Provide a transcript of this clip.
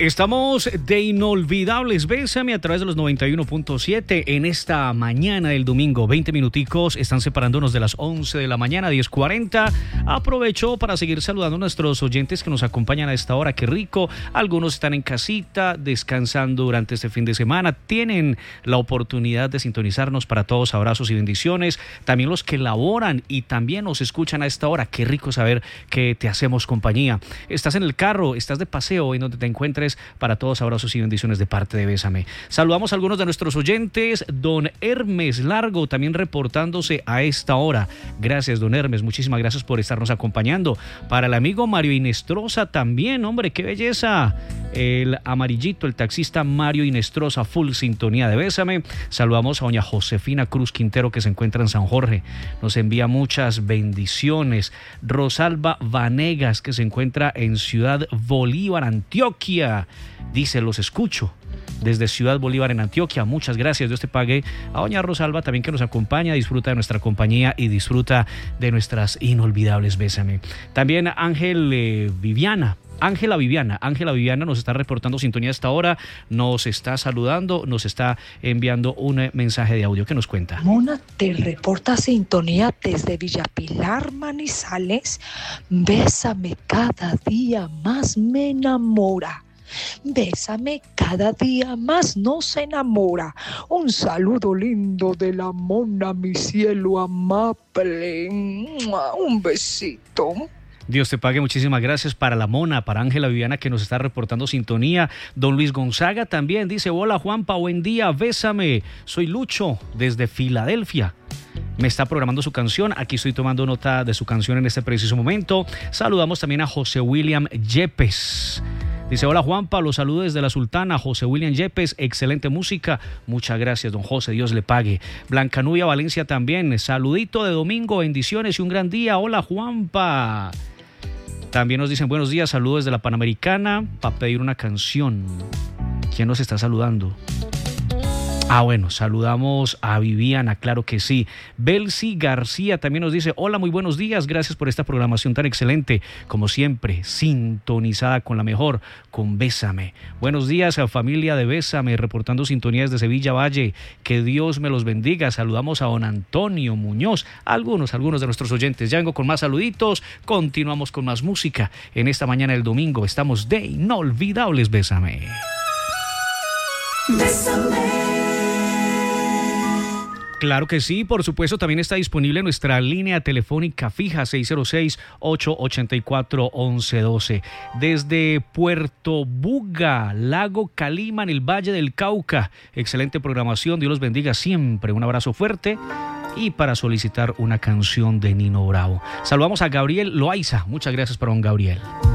Estamos de Inolvidables Bésame a través de los 91.7 en esta mañana del domingo. 20 minuticos están separándonos de las 11 de la mañana, 10:40. Aprovecho para seguir saludando a nuestros oyentes que nos acompañan a esta hora. Qué rico. Algunos están en casita, descansando durante este fin de semana. Tienen la oportunidad de sintonizarnos. Para todos, abrazos y bendiciones. También los que laboran y también nos escuchan a esta hora. Qué rico saber que te hacemos compañía. Estás en el carro, estás de paseo, en donde te encuentres. Para todos, abrazos y bendiciones de parte de Bésame. Saludamos a algunos de nuestros oyentes. Don Hermes Largo también reportándose a esta hora. Gracias, don Hermes, muchísimas gracias por estarnos acompañando. Para el amigo Mario Inestrosa también, hombre, qué belleza. El amarillito, el taxista Mario Inestrosa, full sintonía de Bésame. Saludamos a doña Josefina Cruz Quintero, que se encuentra en San Jorge. Nos envía muchas bendiciones. Rosalba Vanegas, que se encuentra en Ciudad Bolívar, Antioquia. Dice, los escucho desde Ciudad Bolívar en Antioquia. Muchas gracias, Dios te pague. A doña Rosalba también, que nos acompaña, disfruta de nuestra compañía y disfruta de nuestras inolvidables Bésame. También Ángela Viviana nos está reportando sintonía a esta hora, nos está saludando, nos está enviando un mensaje de audio. ¿Qué nos cuenta? Mona te reporta sintonía desde Villapilar, Manizales. Bésame cada día más me enamora. Bésame cada día más nos enamora. Un saludo lindo de la Mona, mi cielo amable. Un besito. Dios te pague, muchísimas gracias para la Mona, para Ángela Viviana, que nos está reportando sintonía. Don Luis Gonzaga también dice, hola Juanpa, buen día, bésame. Soy Lucho desde Filadelfia. Me está programando su canción, aquí estoy tomando nota de su canción en este preciso momento. Saludamos también a José William Yepes. Dice, hola Juanpa, los saludos desde la Sultana, José William Yepes, excelente música. Muchas gracias, don José, Dios le pague. Blanca Nubia Valencia también, saludito de domingo, bendiciones y un gran día. Hola Juanpa. También nos dicen buenos días, saludos desde la Panamericana para pedir una canción. ¿Quién nos está saludando? Bueno, saludamos a Viviana, claro que sí. Belsi García también nos dice, hola, muy buenos días, gracias por esta programación tan excelente. Como siempre, sintonizada con la mejor, con Bésame. Buenos días a familia de Bésame, reportando sintonías de Sevilla Valle. Que Dios me los bendiga. Saludamos a don Antonio Muñoz, algunos de nuestros oyentes. Ya vengo con más saluditos, continuamos con más música. En esta mañana del domingo estamos de Inolvidables Bésame. Bésame. Claro que sí, por supuesto, también está disponible nuestra línea telefónica fija 606-884-1112. Desde Puerto Buga, Lago Calima, en el Valle del Cauca. Excelente programación, Dios los bendiga siempre. Un abrazo fuerte. Y para solicitar una canción de Nino Bravo, saludamos a Gabriel Loaiza. Muchas gracias para don Gabriel.